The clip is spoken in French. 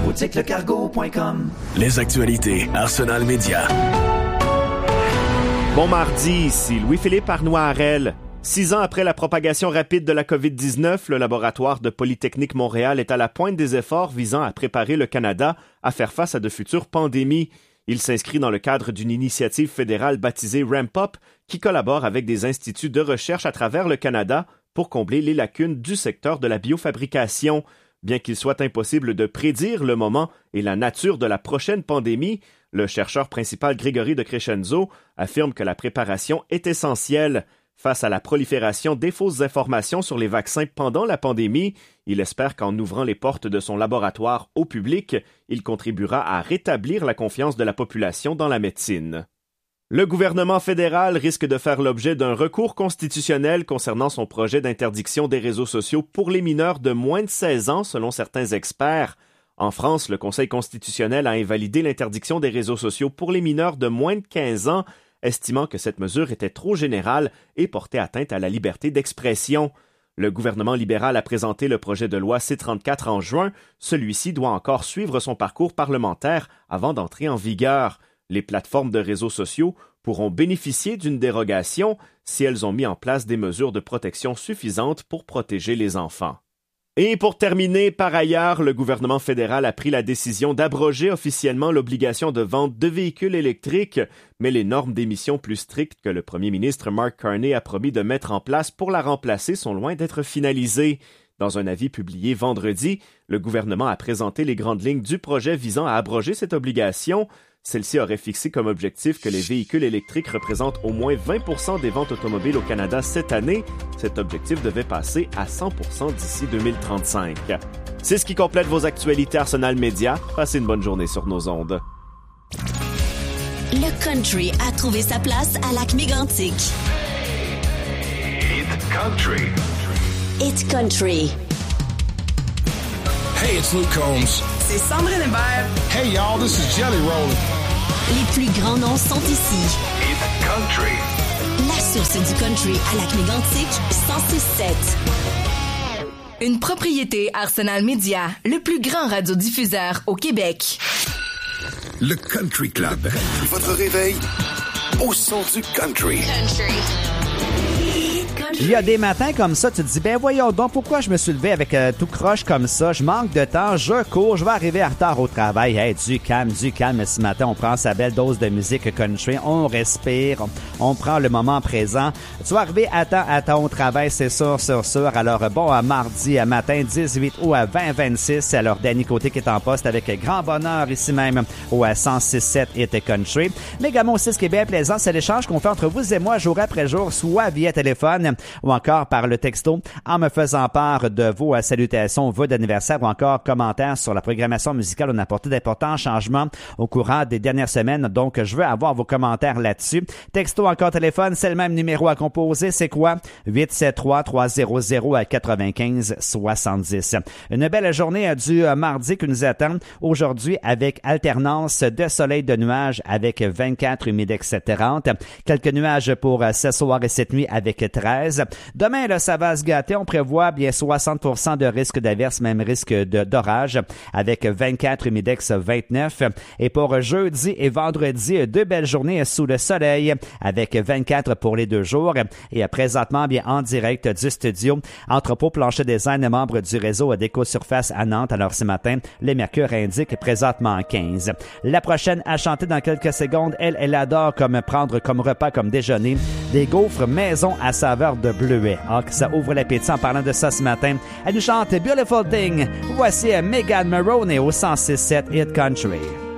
boutiquelecargo.com. Les actualités Arsenal Média. Bon mardi, ici Louis-Philippe Arnois-Harel. 6 ans après la propagation rapide de la COVID-19, le laboratoire de Polytechnique Montréal est à la pointe des efforts visant à préparer le Canada à faire face à de futures pandémies. Il s'inscrit dans le cadre d'une initiative fédérale baptisée Ramp Up qui collabore avec des instituts de recherche à travers le Canada pour combler les lacunes du secteur de la biofabrication. Bien qu'il soit impossible de prédire le moment et la nature de la prochaine pandémie, le chercheur principal Grégory de Crescenzo affirme que la préparation est essentielle. Face à la prolifération des fausses informations sur les vaccins pendant la pandémie, il espère qu'en ouvrant les portes de son laboratoire au public, il contribuera à rétablir la confiance de la population dans la médecine. Le gouvernement fédéral risque de faire l'objet d'un recours constitutionnel concernant son projet d'interdiction des réseaux sociaux pour les mineurs de moins de 16 ans, selon certains experts. En France, le Conseil constitutionnel a invalidé l'interdiction des réseaux sociaux pour les mineurs de moins de 15 ans, estimant que cette mesure était trop générale et portait atteinte à la liberté d'expression. Le gouvernement libéral a présenté le projet de loi C-34 en juin. Celui-ci doit encore suivre son parcours parlementaire avant d'entrer en vigueur. Les plateformes de réseaux sociaux pourront bénéficier d'une dérogation si elles ont mis en place des mesures de protection suffisantes pour protéger les enfants. Et pour terminer, par ailleurs, le gouvernement fédéral a pris la décision d'abroger officiellement l'obligation de vente de véhicules électriques, mais les normes d'émissions plus strictes que le premier ministre Mark Carney a promis de mettre en place pour la remplacer sont loin d'être finalisées. Dans un avis publié vendredi, le gouvernement a présenté les grandes lignes du projet visant à abroger cette obligation. Celle-ci aurait fixé comme objectif que les véhicules électriques représentent au moins 20% des ventes automobiles au Canada cette année. Cet objectif devait passer à 100% d'ici 2035. C'est ce qui complète vos actualités Arsenal Média. Passez une bonne journée sur nos ondes. Le country a trouvé sa place à Lac-Mégantic. It's country. It's country. Hey, it's Luke Combs. C'est Sandrine Hébert. Hey, y'all, this is Jelly Roll. Les plus grands noms sont ici. It's country. La source du country à Lac-Mégantic, 106.7. Une propriété Arsenal Média, le plus grand radiodiffuseur au Québec. Le Country Club. Votre réveil au son du country. Il y a des matins comme ça, tu te dis, ben voyons donc, pourquoi je me suis levé avec tout croche comme ça? Je manque de temps, je cours, je vais arriver en retard au travail. Hey, du calme. Ce matin, on prend sa belle dose de musique country, on respire, on prend le moment présent. Tu vas arriver à temps à ton travail, c'est sûr. Alors, bon, à mardi matin, 18 août à 2026. Alors, Danny Côté qui est en poste avec grand bonheur ici même au 106.7 Hit Country. Mais également aussi, ce qui est bien plaisant, c'est l'échange qu'on fait entre vous et moi jour après jour, soit via téléphone ou encore par le texto, en me faisant part de vos salutations, vos d'anniversaire ou encore commentaires sur la programmation musicale. On a apporté d'importants changements au courant des dernières semaines, donc je veux avoir vos commentaires là-dessus. Texto, encore téléphone, c'est le même numéro à composer, c'est quoi? 873-300-95-70. Une belle journée du mardi qui nous attend aujourd'hui avec alternance de soleil, de nuages avec 24, humidex 30. Quelques nuages pour ce soir et cette nuit avec 13. Demain, là, ça va se gâter. On prévoit bien 60% de risque d'averse, même risque d'orage, avec 24, humidex 29. Et pour jeudi et vendredi, deux belles journées sous le soleil, avec 24 pour les 2 jours. Et présentement, bien en direct du studio, Entrepôt Plancher Design, membre du réseau d'Éco-Surface à Nantes. Alors ce matin, le mercure indique présentement 15. La prochaine à chanter dans quelques secondes, elle adore prendre comme repas, comme déjeuner, des gaufres maison à saveur de bleuet. Ah, que ça ouvre l'appétit en parlant de ça ce matin. Elle nous chante Beautiful Thing. Voici Megan Maroney au 106.7 Hit Country.